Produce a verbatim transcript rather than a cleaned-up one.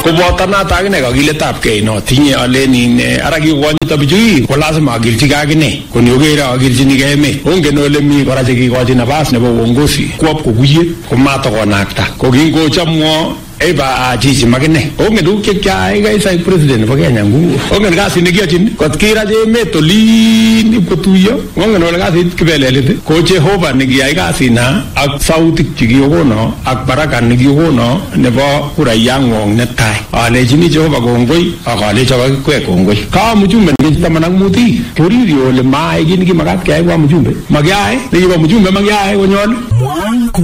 koboto noto akine kakiletab kei no tinye alen ara kikonyito bichu ko lazima akilchigei akine koni okere akilchinigei emet ongen ole mi kora chekikochi nafas nebo uongozi kwop kokuye komatokonakta kokingochamwo eba chichi makine ongen tuguk chekyai kaisai president nebo Kenya nguvu ongen kasit nekiyochin kot kirache emet olin ipkotuyo ongen ole kasit kibelelit ko Jehova nekiyai kasina ak sautik chekiyokono ak baraka nekiyokono nebo kurayang'wong netai alechini Jehova kongoi ak alecho kakikwek kongoi ka mjumbe ni taman ak muti koriri ole maai kini kimakat keyai kwa mjumbe makiyai nekibo mjumbe makiyai konyol